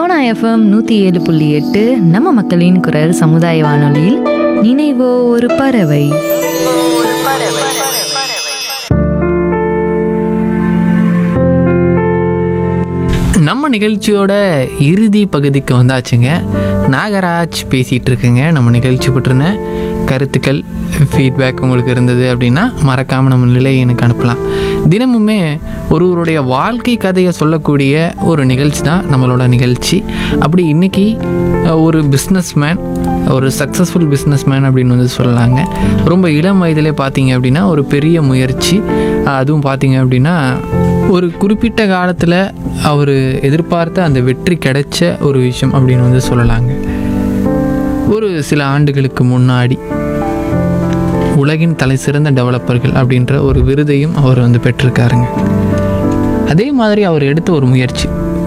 Sona FM 107.8 நம்ம மக்களின் குரல் சமுதாய வானொலியில் நினைவோ ஒரு பறவை. நம்ம நிகழ்ச்சியோட இறுதி பகுதிக்கு வந்தாச்சுங்க. நாகராஜ் பேசிகிட்டு இருக்குங்க. நம்ம நிகழ்ச்சி பற்றின கருத்துக்கள், ஃபீட்பேக் உங்களுக்கு இருந்தது அப்படின்னா மறக்காமல் நம்ம நிலையை எனக்கு அனுப்பலாம். தினமுமே ஒருவருடைய வாழ்க்கை கதையை சொல்லக்கூடிய ஒரு நிகழ்ச்சி தான் நம்மளோட நிகழ்ச்சி. அப்படி இன்றைக்கி ஒரு பிஸ்னஸ்மேன், ஒரு சக்ஸஸ்ஃபுல் பிஸ்னஸ்மேன் அப்படின்னு வந்து சொல்லலாங்க. ரொம்ப இளம் வயதிலே பார்த்தீங்க அப்படின்னா ஒரு பெரிய முயற்சி, அதுவும் பார்த்தீங்க அப்படின்னா ஒரு குறிப்பிட்ட காலத்தில் அவர் எதிர்பார்த்த அந்த வெற்றி கிடைச்ச ஒரு விஷயம் அப்படின்னு வந்து சொல்லலாங்க. ஒரு சில ஆண்டுகளுக்கு முன்னாடி உலகின் தலை சிறந்த டெவலப்பர்கள் அப்படின்ற ஒரு விருதையும் அவர் வந்து பெற்றிருக்காருங்க. அதே மாதிரி அவர் எடுத்த ஒரு முயற்சி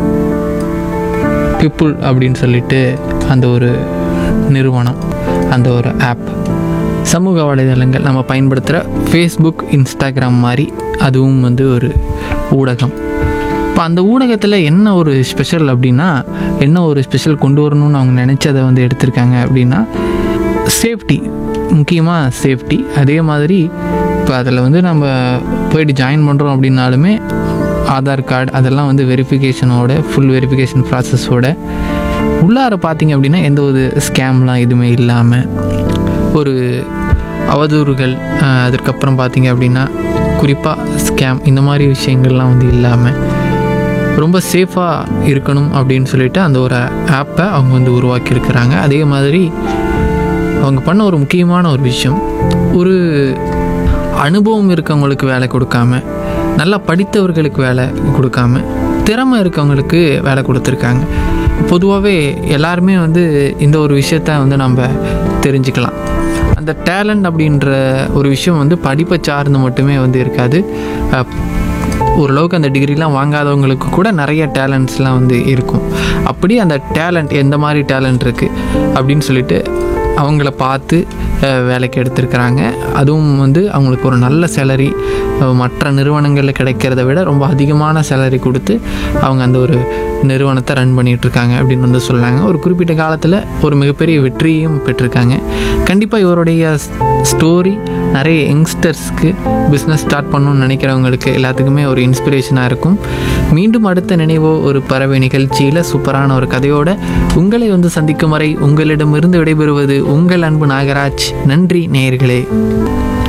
பீப்புள் அப்படின்னு சொல்லிட்டு அந்த ஒரு நிறுவனம், அந்த ஒரு ஆப், சமூக வலைதளங்கள் நம்ம பயன்படுத்துகிற ஃபேஸ்புக், இன்ஸ்டாகிராம் மாதிரி அதுவும் வந்து ஒரு ஊடகம். இப்போ அந்த ஊடகத்தில் என்ன ஒரு ஸ்பெஷல் அப்படின்னா, என்ன ஒரு ஸ்பெஷல் கொண்டு வரணும்னு அவங்க நினச்சதை வந்து எடுத்திருக்காங்க அப்படின்னா சேஃப்டி, முக்கியமாக சேஃப்டி. அதே மாதிரி இப்போ அதில் வந்து நம்ம போய்ட்டு ஜாயின் பண்ணுறோம் அப்படின்னாலுமே ஆதார் கார்டு அதெல்லாம் வந்து வெரிஃபிகேஷனோட, ஃபுல் வெரிஃபிகேஷன் ப்ராசஸோட உள்ளார பார்த்திங்க அப்படின்னா எந்த ஒரு ஸ்கேம்லாம் எதுவுமே இல்லாமல், ஒரு அவதூறுகள், அதுக்கப்புறம் பார்த்திங்க அப்படின்னா குறிப்பாக ஸ்கேம் இந்த மாதிரி விஷயங்கள்லாம் வந்து இல்லாமல் ரொம்ப சேஃபாக இருக்கணும் அப்படின்னு சொல்லிட்டு அந்த ஒரு ஆப்பை அவங்க வந்து உருவாக்கியிருக்கிறாங்க. அதே மாதிரி அவங்க பண்ண ஒரு முக்கியமான ஒரு விஷயம், ஒரு அனுபவம் இருக்கவங்களுக்கு வேலை கொடுக்காம, நல்லா படித்தவர்களுக்கு வேலை கொடுக்காம, திறமை இருக்கவங்களுக்கு வேலை கொடுத்துருக்காங்க. பொதுவாகவே எல்லாருமே வந்து இந்த ஒரு விஷயத்த வந்து நம்ம தெரிஞ்சுக்கலாம். அந்த டேலண்ட் அப்படின்ற ஒரு விஷயம் வந்து படிப்பை சார்ந்து மட்டுமே வந்து இருக்காது. ஓரளவுக்கு அந்த டிகிரிலாம் வாங்காதவங்களுக்கு கூட நிறைய டேலண்ட்ஸ்லாம் வந்து இருக்கும். அப்படி அந்த டேலண்ட், எந்த மாதிரி டேலண்ட் இருக்குது அப்படின்னு சொல்லிட்டு அவங்கள பார்த்து வேலைக்கு எடுத்திருக்கிறாங்க. அதுவும் வந்து அவங்களுக்கு ஒரு நல்ல சேலரி, மற்ற நிறுவனங்களில் கிடைக்கிறத விட ரொம்ப அதிகமான சேலரி கொடுத்து அவங்க அந்த ஒரு நிறுவனத்தை ரன் பண்ணிகிட்ருக்காங்க அப்படின்னு வந்து சொல்லாங்க. ஒரு குறிப்பிட்ட காலத்தில் ஒரு மிகப்பெரிய வெற்றியும் பெற்றிருக்காங்க. கண்டிப்பாக இவருடைய ஸ்டோரி நிறைய யங்ஸ்டர்ஸ்க்கு பிஸ்னஸ் ஸ்டார்ட் பண்ணணும்னு நினைக்கிறவங்களுக்கு எல்லாத்துக்குமே ஒரு இன்ஸ்பிரேஷனாக இருக்கும். மீண்டும் அடுத்த நினைவோ ஒரு பறவை நிகழ்ச்சியில் சூப்பரான ஒரு கதையோடு உங்களை வந்து சந்திக்கும் வரை உங்களிடமிருந்து விடைபெறுவது உங்கள் அன்பு நாகராஜ். நன்றி நேயர்களே.